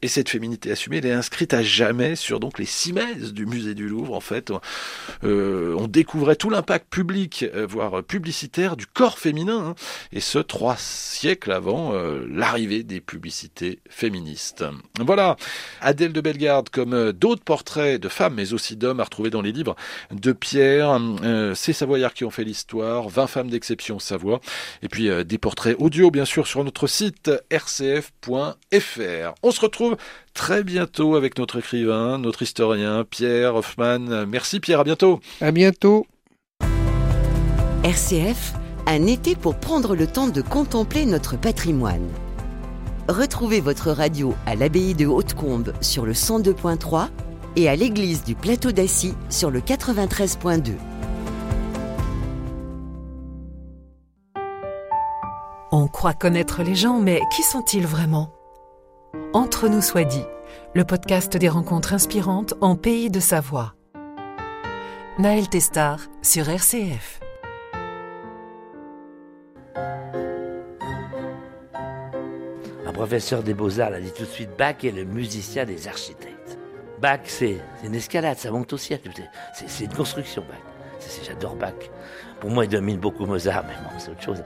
Et cette féminité assumée, elle est inscrite à jamais sur donc les 6 messes du musée du Louvre. En fait, on découvrait tout l'impact public, voire publicitaire, du corps féminin, hein, et ce 3 siècles avant l'arrivée des publicités féministes. Voilà, Adèle de Bellegarde, comme d'autres portraits de femmes, mais aussi d'hommes, à retrouver dans les livres de Pierre, Ces Savoyards qui ont fait l'histoire, 20 femmes d'exception Savoie, et puis des portraits audio, bien sûr, sur notre site rcf.fr. On se retrouve très bientôt avec notre écrivain, notre historien, Pierre Hoffmann. Merci Pierre, à bientôt. À bientôt. RCF, un été pour prendre le temps de contempler notre patrimoine. Retrouvez votre radio à l'abbaye de Hautecombe sur le 102.3 et à l'église du Plateau d'Assy sur le 93.2. On croit connaître les gens, mais qui sont-ils vraiment ? Entre nous soit dit, le podcast des rencontres inspirantes en Pays de Savoie. Naël Testard sur RCF. Un professeur des Beaux-Arts l'a dit tout de suite, Bach est le musicien des architectes. Bach, c'est une escalade, ça monte au ciel. C'est une construction, Bach. J'adore Bach. Pour moi, il domine beaucoup Mozart, mais bon, c'est autre chose.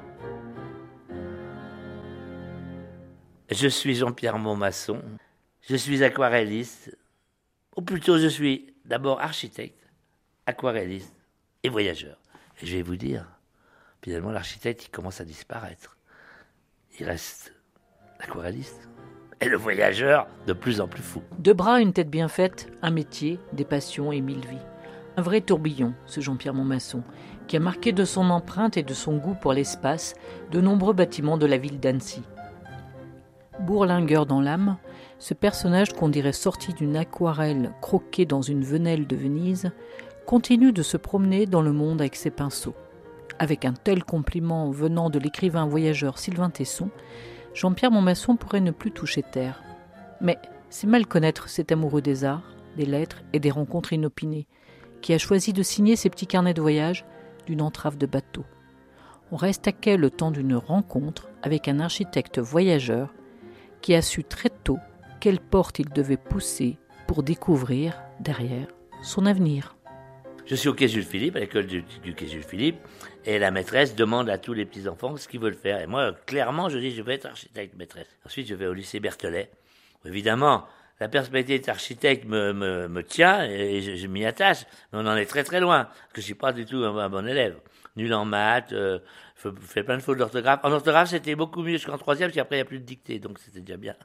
Je suis Jean-Pierre Montmasson, je suis aquarelliste, ou plutôt je suis d'abord architecte, aquarelliste et voyageur. Et je vais vous dire, finalement l'architecte il commence à disparaître. Il reste l'aquarelliste et le voyageur de plus en plus fou. 2 bras, une tête bien faite, un métier, des passions et 1000 vies. Un vrai tourbillon, ce Jean-Pierre Montmasson, qui a marqué de son empreinte et de son goût pour l'espace de nombreux bâtiments de la ville d'Annecy. Bourlingueur dans l'âme, ce personnage qu'on dirait sorti d'une aquarelle croquée dans une venelle de Venise continue de se promener dans le monde avec ses pinceaux. Avec un tel compliment venant de l'écrivain voyageur Sylvain Tesson, Jean-Pierre Montmasson pourrait ne plus toucher terre. Mais c'est mal connaître cet amoureux des arts, des lettres et des rencontres inopinées, qui a choisi de signer ses petits carnets de voyage d'une entrave de bateau. On reste à quai le temps d'une rencontre avec un architecte voyageur qui a su très tôt quelle porte il devait pousser pour découvrir, derrière, son avenir. Je suis au quai Jules Philippe, à l'école du quai Jules Philippe, et la maîtresse demande à tous les petits-enfants ce qu'ils veulent faire. Et moi, clairement, je dis, je vais être architecte, maîtresse. Ensuite, je vais au lycée Berthollet. Évidemment, la perspective d'architecte me tient, et je m'y attache, mais on en est très très loin, parce que je ne suis pas du tout un bon élève. Nul en maths, fait plein de fautes d'orthographe. En orthographe, c'était beaucoup mieux jusqu'en 3e, parce qu'après, il n'y a plus de dictée, donc c'était déjà bien.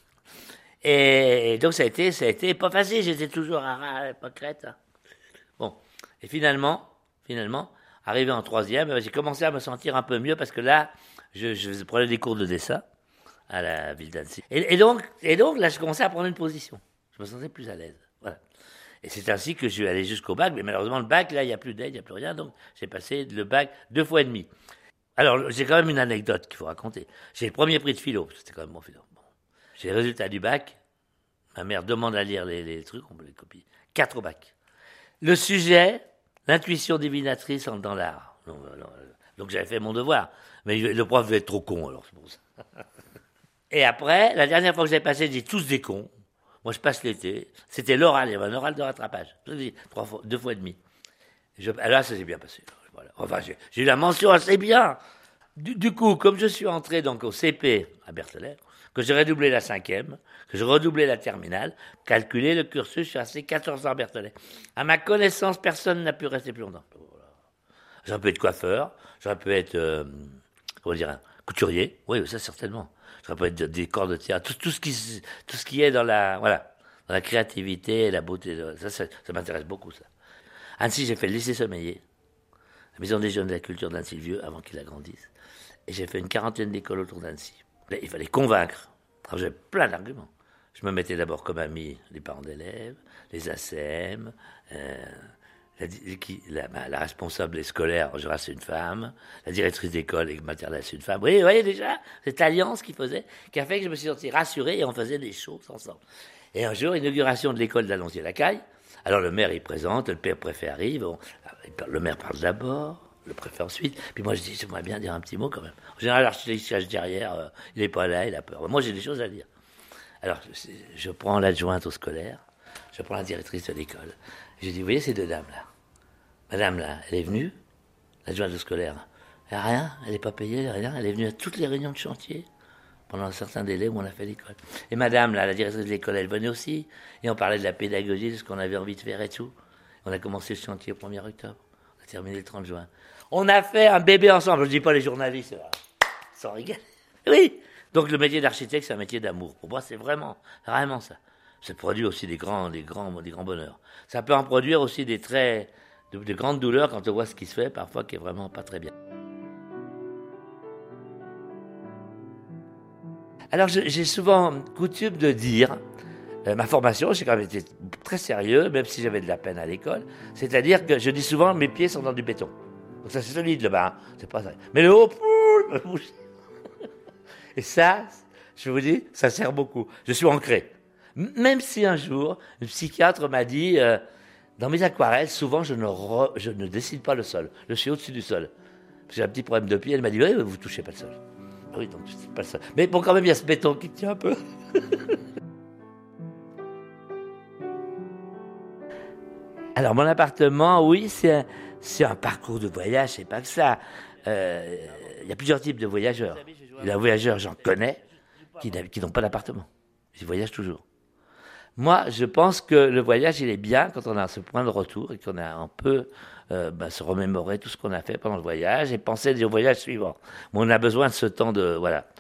Et donc, ça a été pas facile, j'étais toujours pas crête. Hein. Bon, et finalement, arrivé en 3e, j'ai commencé à me sentir un peu mieux, parce que là, je prenais des cours de dessin à la ville d'Annecy. Et donc, là, je commençais à prendre une position. Je me sentais plus à l'aise. Voilà. Et c'est ainsi que je suis allé jusqu'au bac, mais malheureusement, le bac, là, il n'y a plus d'aide, il n'y a plus rien, donc j'ai passé le bac 2 fois et demi. Alors, j'ai quand même une anecdote qu'il faut raconter. J'ai le premier prix de philo, c'était quand même mon philo. Bon. J'ai le résultat du bac, ma mère demande à lire les trucs, on me les copie. 4 au bac. Le sujet, l'intuition divinatrice dans l'art. Donc j'avais fait mon devoir, mais le prof devait être trop con, alors c'est pour ça. Et après, la dernière fois que j'avais passé, j'ai tous des cons. Moi, je passe l'été. C'était l'oral, il y avait un oral de rattrapage. 2 fois et demi. Là, ça s'est bien passé. Voilà. Enfin, j'ai eu la mention assez bien. Du coup, comme je suis entré donc au CP à Berthollet, que j'ai redoublé la 5e, que j'ai redoublé la terminale, calculé le cursus, je suis resté 14 ans à Berthollet. À ma connaissance, personne n'a pu rester plus longtemps. Voilà. J'aurais pu être coiffeur, j'aurais pu être, un couturier. Oui, ça certainement. Ça peut être des corps de théâtre, tout ce qui est dans la créativité et la beauté. Ça m'intéresse beaucoup, ça. Annecy, j'ai fait le lycée Sommeiller, la maison des jeunes de la culture d'Annecy-le-Vieux, avant qu'il agrandisse. Et j'ai fait une 40aine d'écoles autour d'Annecy. Il fallait convaincre. Alors j'avais plein d'arguments. Je me mettais d'abord comme ami les parents d'élèves, les ACM, la responsable des scolaires, en général, c'est une femme. La directrice d'école et maternelle, c'est une femme. Vous voyez déjà, cette alliance qui a fait que je me suis senti rassuré et on faisait des choses ensemble. Et un jour, inauguration de l'école d'Allonzier-Lacaille. Alors le maire, il présente, le préfet arrive. Le maire parle d'abord, le préfet ensuite. Puis moi, je dis, j'aimerais bien dire un petit mot quand même. En général, l'architecte se cache derrière, il n'est pas là, il a peur. Moi, j'ai des choses à dire. Alors, je prends l'adjointe au scolaire, je prends la directrice de l'école. Je dis, vous voyez ces deux dames-là? Madame, là, elle est venue, l'adjointe au scolaire. Elle n'a rien, elle n'est pas payée, rien. Elle est venue à toutes les réunions de chantier pendant un certain délai où on a fait l'école. Et madame, là, la directrice de l'école, elle venait aussi. Et on parlait de la pédagogie, de ce qu'on avait envie de faire et tout. On a commencé le chantier le 1er octobre. On a terminé le 30 juin. On a fait un bébé ensemble. Je ne dis pas les journalistes, sans rigoler. Oui. Donc le métier d'architecte, c'est un métier d'amour. Pour moi, c'est vraiment ça. Ça produit aussi des grands bonheurs. Ça peut en produire aussi de grandes douleurs quand on voit ce qui se fait, parfois qui est vraiment pas très bien. Alors j'ai souvent coutume de dire, ma formation, j'ai quand même été très sérieux, même si j'avais de la peine à l'école, c'est-à-dire que je dis souvent, mes pieds sont dans du béton. Donc ça c'est solide le bas, hein, c'est pas ça. Mais le haut, et ça, je vous dis, ça sert beaucoup. Je suis ancré. Même si un jour, le psychiatre m'a dit, dans mes aquarelles, souvent je ne dessine pas le sol. Je suis au-dessus du sol. J'ai un petit problème de pied. Elle m'a dit, oui, vous ne touchez pas le sol. Oui, donc c'est pas le sol. Mais bon, quand même, il y a ce béton qui tient un peu. Alors, mon appartement, oui, c'est un parcours de voyage, c'est pas que ça. Il y a plusieurs types de voyageurs. Il y a des voyageurs, j'en connais, qui n'ont pas d'appartement. Ils voyagent toujours. Moi, je pense que le voyage, il est bien quand on a ce point de retour et qu'on peut se remémorer tout ce qu'on a fait pendant le voyage et penser au voyage suivant. Mais on a besoin de ce temps de,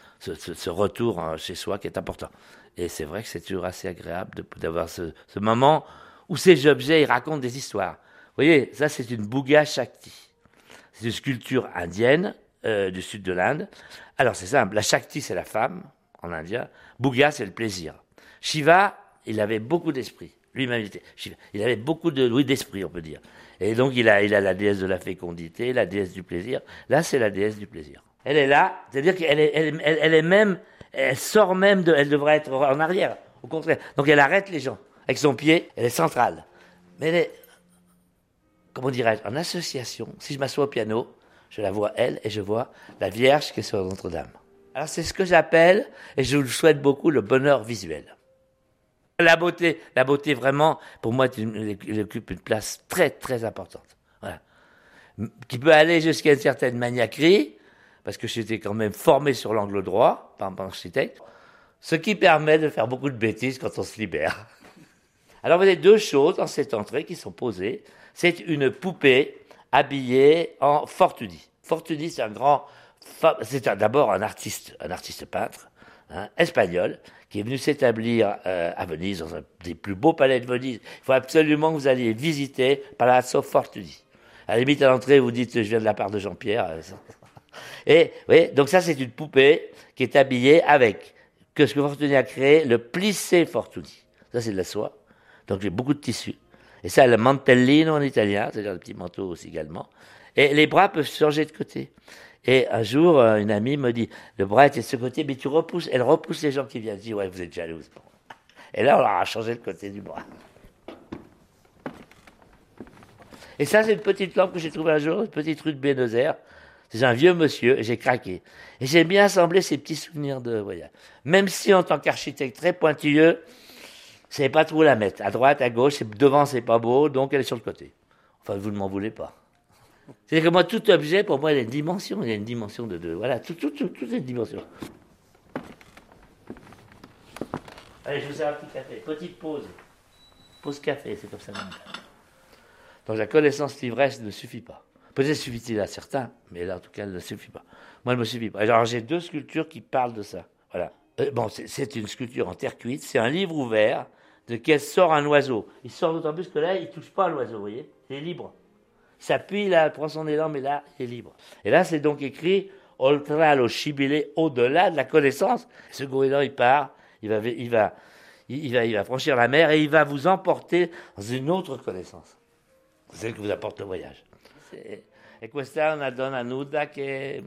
ce retour chez soi qui est important. Et c'est vrai que c'est toujours assez agréable d'avoir ce moment où ces objets, ils racontent des histoires. Vous voyez, ça, c'est une Bhuga Shakti. C'est une sculpture indienne du sud de l'Inde. Alors, c'est simple. La Shakti, c'est la femme en indien. Bhuga, c'est le plaisir. Shiva, il avait beaucoup d'esprit. Lui-même, il avait beaucoup d'esprit, on peut dire. Et donc, il a la déesse de la fécondité, la déesse du plaisir. Là, c'est la déesse du plaisir. Elle est là, c'est-à-dire qu'elle est même, elle sort même elle devrait être en arrière, au contraire. Donc, elle arrête les gens. Avec son pied, elle est centrale. Mais elle est, comment dirais-je, en association. Si je m'assois au piano, je la vois elle et je vois la Vierge qui est sur Notre-Dame. Alors, c'est ce que j'appelle, et je vous le souhaite beaucoup, le bonheur visuel. La beauté vraiment, pour moi, elle occupe une place très, très importante. Voilà. Qui peut aller jusqu'à une certaine maniaquerie, parce que j'étais quand même formé sur l'angle droit, par architecte, ce qui permet de faire beaucoup de bêtises quand on se libère. Alors, vous avez deux choses dans cette entrée qui sont posées. C'est une poupée habillée en Fortuny. Fortuny, c'est d'abord un artiste peintre, espagnol, qui est venu s'établir à Venise, dans un des plus beaux palais de Venise. Il faut absolument que vous alliez visiter Palazzo Fortuny. À la limite, à l'entrée, vous dites, je viens de la part de Jean-Pierre. Et, oui, donc ça, c'est une poupée qui est habillée avec ce que Fortuny a créé, le plissé Fortuny. Ça, c'est de la soie. Donc, j'ai beaucoup de tissu. Et ça, le mantellino en italien, c'est-à-dire le petit manteau aussi également. Et les bras peuvent changer de côté. Et un jour, une amie me dit, le bras était de ce côté, mais tu repousses. Elle repousse les gens qui viennent. Je dis, ouais, vous êtes jalouse. Et là, on leur a changé le côté du bras. Et ça, c'est une petite lampe que j'ai trouvée un jour, une petite rue de Buenos-Aires. C'est un vieux monsieur, et j'ai craqué. Et j'ai bien assemblé ces petits souvenirs de voyage. Même si, en tant qu'architecte très pointilleux, je ne savais pas trop la mettre. À droite, à gauche, devant, c'est pas beau, donc elle est sur le côté. Enfin, vous ne m'en voulez pas. C'est-à-dire que moi, tout objet, pour moi, il y a une dimension. Il y a une dimension de voilà, tout est une dimension. Allez, je vous sers un petit café. Petite pause. Pause café, c'est comme ça. Donc la connaissance l'ivresse ne suffit pas. Peut-être suffit-il à certains, mais là, en tout cas, elle ne suffit pas. Moi, elle ne me suffit pas. Alors, j'ai deux sculptures qui parlent de ça. Voilà. Bon, c'est une sculpture en terre cuite. C'est un livre ouvert de lequel sort un oiseau. Il sort d'autant plus que là, il ne touche pas à l'oiseau, vous voyez. Il est libre. Il s'appuie, là, prend son élan, mais là, il est libre. Et là, c'est donc écrit « Oltre lo scibile », au-delà de la connaissance. Ce goéland, il part, il va franchir la mer et il va vous emporter dans une autre connaissance. C'est celle que vous apporte le voyage. E questa è una donna nuda che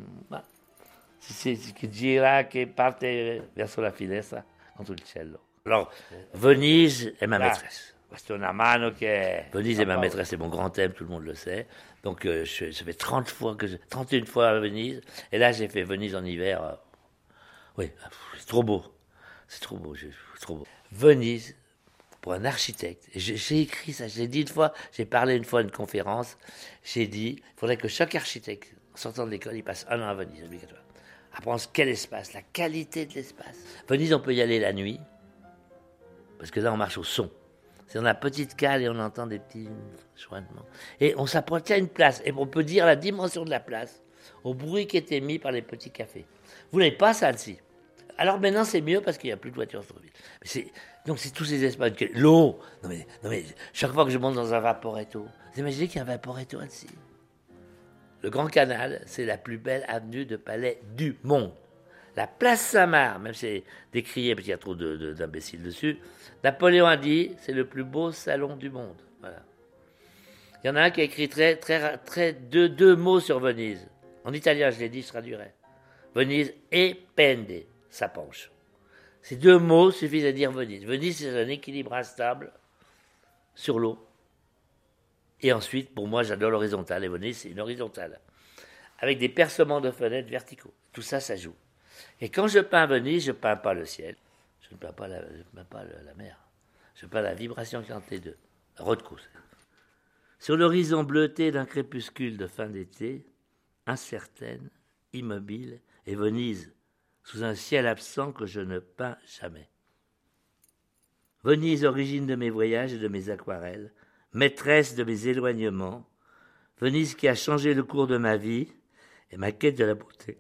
gira, che parte verso la finestra contro il cielo. Alors, Venise est ma maîtresse. Venise est ma maîtresse, c'est mon grand thème, tout le monde le sait. Donc, ça fait 31 fois à Venise. Et là, j'ai fait Venise en hiver. Oui, c'est trop beau. C'est trop beau, trop beau. Venise, pour un architecte, et j'ai écrit ça, j'ai dit une fois, j'ai parlé une fois à une conférence, j'ai dit, il faudrait que chaque architecte, en sortant de l'école, il passe 1 an à Venise, obligatoire. Apprendre quel espace, la qualité de l'espace. Venise, on peut y aller la nuit, parce que là, on marche au son. C'est dans la petite cale et on entend des petits chointements. Et on s'approche à une place, et on peut dire la dimension de la place au bruit qui était mis par les petits cafés. Vous n'avez pas ça, Annecy. Alors maintenant, c'est mieux parce qu'il n'y a plus de voitures sur la ville. Donc c'est tous ces espaces. L'eau. Non mais, chaque fois que je monte dans un vaporetto, vous imaginez qu'il y a un vaporetto à Annecy. Le Grand Canal, c'est la plus belle avenue de palais du monde. La place Saint-Marc, même si c'est décrié parce qu'il y a trop d'imbéciles dessus, Napoléon a dit, c'est le plus beau salon du monde. Voilà. Il y en a un qui a écrit deux mots sur Venise. En italien, je l'ai dit, je traduirai. Venise e pende, ça penche. Ces 2 mots suffisent à dire Venise. Venise, c'est un équilibre instable sur l'eau. Et ensuite, pour moi, j'adore l'horizontale. Et Venise, c'est une horizontale. Avec des percements de fenêtres verticaux. Tout ça, ça joue. Et quand je peins Venise, je ne peins pas le ciel. Je ne peins pas la mer. Je peins la vibration qui est entre les deux. Rothko. Sur l'horizon bleuté d'un crépuscule de fin d'été, incertaine, immobile, et Venise, sous un ciel absent que je ne peins jamais. Venise, origine de mes voyages et de mes aquarelles, maîtresse de mes éloignements, Venise qui a changé le cours de ma vie et ma quête de la beauté.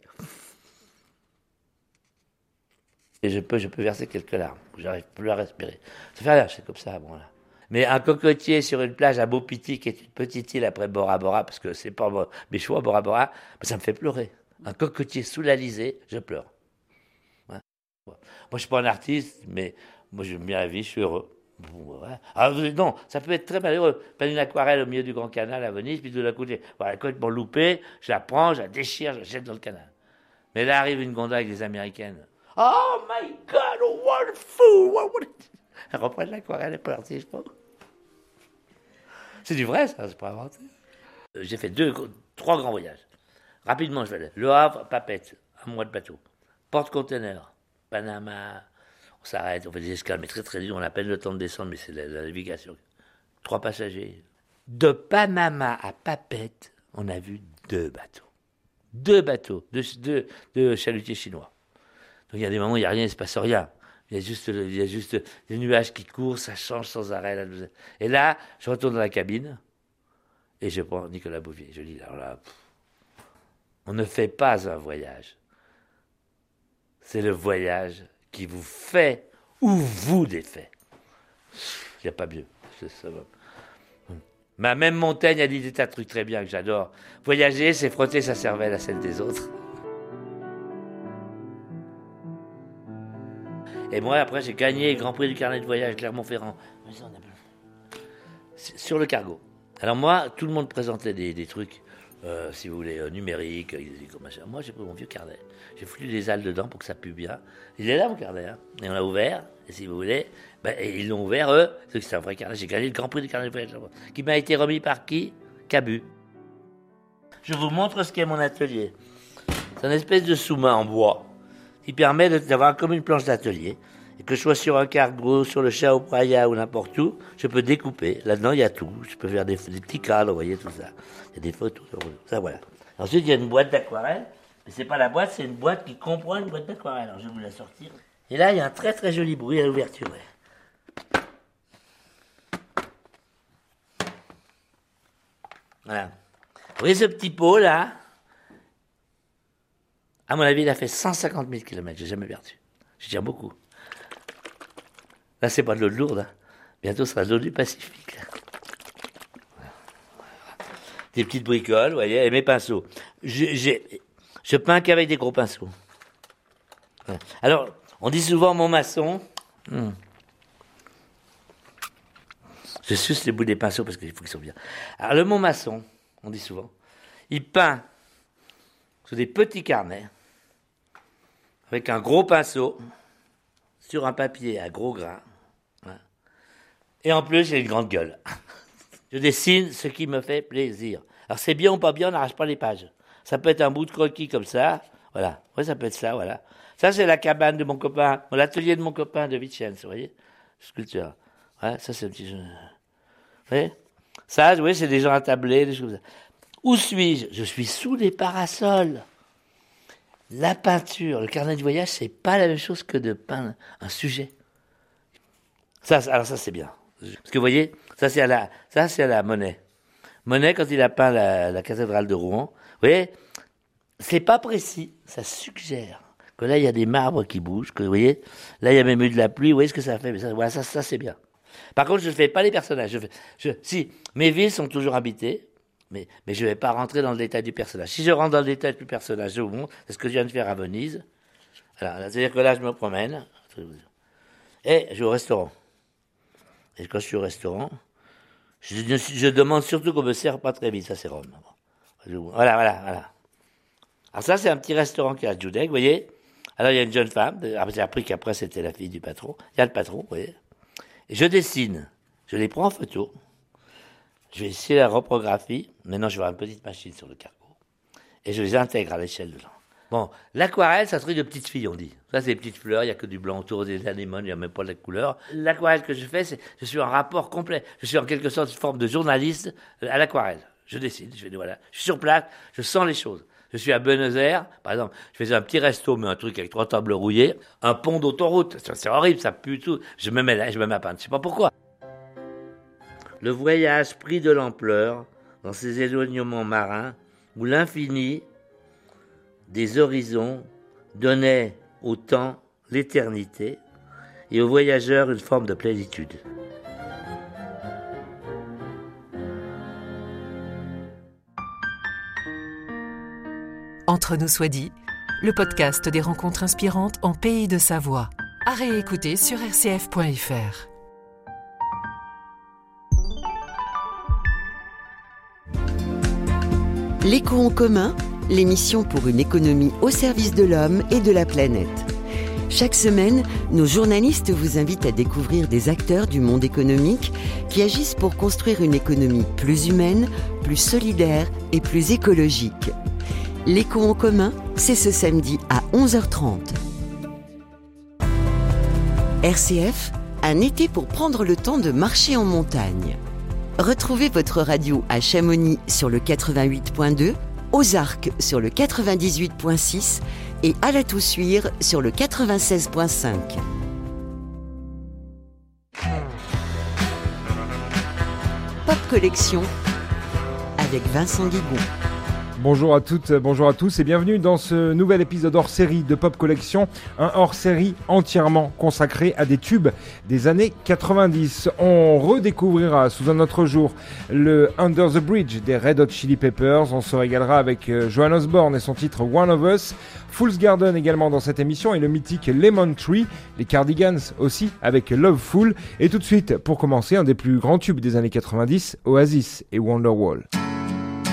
Et je peux verser quelques larmes, j'arrive plus à respirer. Ça fait rien, c'est comme ça, bon là. Mais un cocotier sur une plage à Beaupiti, qui est une petite île après Bora Bora, parce que c'est pas mes choix, Bora Bora, ça me fait pleurer. Un cocotier sous l'Alizé, je pleure. Ouais. Moi, je suis pas un artiste, mais moi, j'aime bien la vie, je suis heureux. Ouais. Alors, non, ça peut être très malheureux. Peindre une aquarelle au milieu du Grand Canal à Venise, puis de l'autre côté, voilà, complètement loupée, je la prends, je la déchire, je la jette dans le canal. Mais là arrive une gondole avec des Américaines. Oh my God, what a fool! Elle reprend l'aquarelle, elle est partie, je pense. C'est du vrai, ça, c'est pas inventé. J'ai fait 3 grands voyages. Rapidement, je vais aller. Le Havre, Papeete, 1 mois de bateau. Porte-conteneur, Panama. On s'arrête, on fait des escales, mais très très vite, on a à peine le temps de descendre, mais c'est la navigation. 3 passagers. De Panama à Papeete, on a vu 2 bateaux. 2 bateaux, de chalutiers chinois. Donc il y a des moments où il n'y a rien, il ne se passe rien. Il y a juste des nuages qui courent, ça change sans arrêt. Là. Et là, je retourne dans la cabine et je prends Nicolas Bouvier. Je dis, alors là, on ne fait pas un voyage. C'est le voyage qui vous fait ou vous défait. Il n'y a pas mieux. Ça va. Ma même Montaigne a dit des tas de trucs très bien que j'adore. Voyager, c'est frotter sa cervelle à celle des autres. Et moi, après, j'ai gagné le Grand Prix du carnet de voyage Clermont-Ferrand. Sur le cargo. Alors moi, tout le monde présentait des trucs, si vous voulez, numériques. Moi, j'ai pris mon vieux carnet. J'ai foutu des algues dedans pour que ça pue bien. Il est là, mon carnet. Hein. Et on l'a ouvert. Et si vous voulez, et ils l'ont ouvert, eux. C'est un vrai carnet. J'ai gagné le Grand Prix du carnet de voyage. Qui m'a été remis par qui? Cabu. Je vous montre ce qu'est mon atelier. C'est une espèce de sous-main en bois qui permet d'avoir comme une planche d'atelier. Et que je sois sur un cargo, sur le Chao Phraya ou n'importe où, je peux découper. Là-dedans, il y a tout. Je peux faire des petits cadres, vous voyez, tout ça. Il y a des photos. Ça, voilà. Ensuite, il y a une boîte d'aquarelle. Mais c'est pas la boîte, c'est une boîte qui comprend une boîte d'aquarelle. Alors, je vais vous la sortir. Et là, il y a un très très joli bruit à l'ouverture. Ouais. Voilà. Vous voyez ce petit pot, là? À mon avis, il a fait 150 000 km. J'ai jamais perdu. Je tiens beaucoup. Là, c'est pas de l'eau de Lourdes. Hein. Bientôt, ce sera de l'eau du Pacifique. Voilà. Des petites bricoles, vous voyez, et mes pinceaux. Je peins qu'avec des gros pinceaux. Voilà. Alors, on dit souvent mon maçon. Je suce les bouts des pinceaux parce qu'il faut qu'ils soient bien. Alors, le maçon, on dit souvent, il peint sur des petits carnets avec un gros pinceau sur un papier à gros grains. Et en plus, j'ai une grande gueule. Je dessine ce qui me fait plaisir. Alors, c'est bien ou pas bien, on n'arrache pas les pages. Ça peut être un bout de croquis comme ça. Voilà. Ouais, ça peut être ça, voilà. Ça, c'est la cabane de mon copain, l'atelier de mon copain de Vicence, vous voyez, sculpteur. Ouais, ça, c'est un petit jeu. Vous voyez? Ça, oui, c'est des gens attablés, des choses comme ça. Où suis-je? Je suis sous les parasols. La peinture, le carnet de voyage, c'est pas la même chose que de peindre un sujet. Alors ça, c'est bien. Parce que vous voyez, ça, c'est à la Monet. Monet, quand il a peint la cathédrale de Rouen, vous voyez, c'est pas précis, ça suggère que là, il y a des marbres qui bougent, que vous voyez, là, il y a même eu de la pluie, vous voyez ce que ça fait, mais ça, voilà, ça c'est bien. Par contre, je ne fais pas les personnages. Si, mes villes sont toujours habitées, mais je ne vais pas rentrer dans le détail du personnage. Si je rentre dans le détail du personnage, je vous montre, c'est ce que je viens de faire à Venise. Alors, c'est-à-dire que là, je me promène, et je vais au restaurant. Et quand je suis au restaurant, je demande surtout qu'on me serve pas très vite, ça c'est Rome. Voilà. Alors ça, c'est un petit restaurant qui est à Judec, vous voyez. Alors il y a une jeune femme, j'ai appris qu'après c'était la fille du patron. Il y a le patron, vous voyez. Et je dessine, je les prends en photo. Je vais essayer la reprographie. Maintenant, je vais avoir une petite machine sur le cargo. Et je les intègre à l'échelle de l'an. Bon, l'aquarelle, c'est un truc de petites filles, on dit. Ça, c'est des petites fleurs, il n'y a que du blanc autour, des anémones, il n'y a même pas de couleur. L'aquarelle que je fais, je suis en rapport complet. Je suis en quelque sorte une forme de journaliste à l'aquarelle. Je dessine, je suis sur place, je sens les choses. Je suis à Buenos Aires, par exemple, je faisais un petit resto, mais un truc avec 3 tables rouillées, un pont d'autoroute. C'est horrible, ça pue tout. Je me mets à peindre, je sais pas pourquoi. Le voyage prit de l'ampleur dans ces éloignements marins où l'infini des horizons donnait au temps l'éternité et aux voyageurs une forme de plénitude. Entre nous soit dit, le podcast des rencontres inspirantes en Pays de Savoie. À réécouter sur rcf.fr. L'écho en commun, l'émission pour une économie au service de l'homme et de la planète. Chaque semaine, nos journalistes vous invitent à découvrir des acteurs du monde économique qui agissent pour construire une économie plus humaine, plus solidaire et plus écologique. L'écho en commun, c'est ce samedi à 11h30. RCF, un été pour prendre le temps de marcher en montagne. Retrouvez votre radio à Chamonix sur le 88.2, aux Arcs sur le 98.6 et à La Toussuire sur le 96.5. Pop Collection avec Vincent Guigon. Bonjour à toutes, bonjour à tous et bienvenue dans ce nouvel épisode hors-série de Pop Collection, un hors-série entièrement consacré à des tubes des années 90. On redécouvrira sous un autre jour le Under the Bridge des Red Hot Chili Peppers, on se régalera avec Joan Osborne et son titre One of Us, Fool's Garden également dans cette émission et le mythique Lemon Tree, les Cardigans aussi avec Loveful et tout de suite pour commencer un des plus grands tubes des années 90, Oasis et Wonderwall.